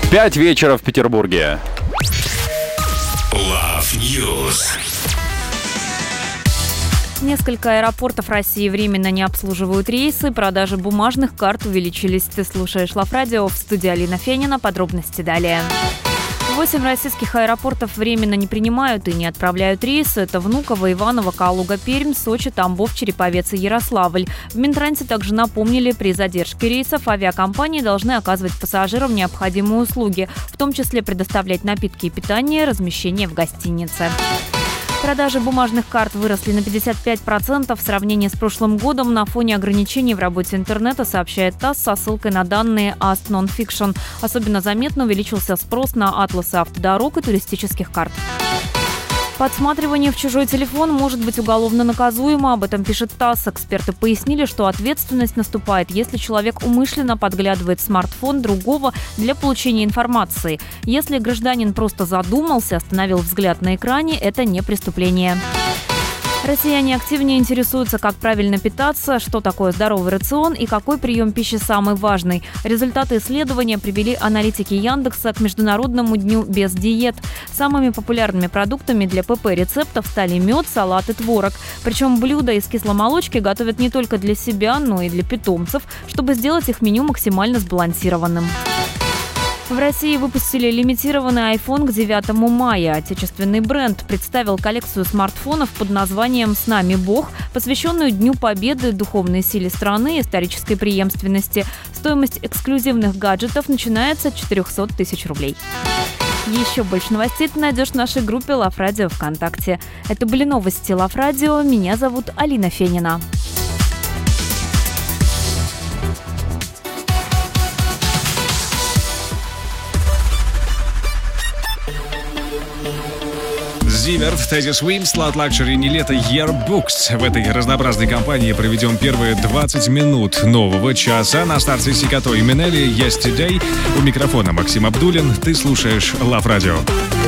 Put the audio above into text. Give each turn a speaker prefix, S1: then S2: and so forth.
S1: 5 вечера в Петербурге.
S2: Love News.
S3: Несколько аэропортов России временно не обслуживают рейсы, продажи бумажных карт увеличились. Ты слушаешь Love Radio, в студии Алина Фенина. Подробности далее. 8 российских аэропортов временно не принимают и не отправляют рейсы. Это Внуково, Иваново, Калуга, Пермь, Сочи, Тамбов, Череповец и Ярославль. В Минтрансе также напомнили, при задержке рейсов авиакомпании должны оказывать пассажирам необходимые услуги, в том числе предоставлять напитки и питание, размещение в гостинице. Продажи бумажных карт выросли на 55% в сравнении с прошлым годом на фоне ограничений в работе интернета, сообщает ТАСС со ссылкой на данные Ask Nonfiction. Особенно заметно увеличился спрос на атласы автодорог и туристических карт. Подсматривание в чужой телефон может быть уголовно наказуемо. Об этом пишет ТАСС. Эксперты пояснили, что ответственность наступает, если человек умышленно подглядывает в смартфон другого для получения информации. Если гражданин просто задумался, остановил взгляд на экране, это не преступление. Россияне активнее интересуются, как правильно питаться, что такое здоровый рацион и какой прием пищи самый важный. Результаты исследования привели аналитики Яндекса к Международному дню без диет. Самыми популярными продуктами для ПП-рецептов стали мед, салат и творог. Причем блюда из кисломолочки готовят не только для себя, но и для питомцев, чтобы сделать их меню максимально сбалансированным. В России выпустили лимитированный iPhone к 9 мая. Отечественный бренд представил коллекцию смартфонов под названием «С нами Бог», посвященную Дню Победы, духовной силе страны и исторической преемственности. Стоимость эксклюзивных гаджетов начинается от 400 тысяч рублей. Еще больше новостей ты найдешь в нашей группе Love Radio ВКонтакте. Это были новости Love Radio. Меня зовут Алина Фенина.
S4: Зиверт, Teddy Swims, Slut Luxury не лето, Yearbooks. В этой разнообразной компании проведем первые 20 минут нового часа. На старте Сикато и Минелли, Yesterday. У микрофона Максим Абдуллин. Ты слушаешь Love Radio.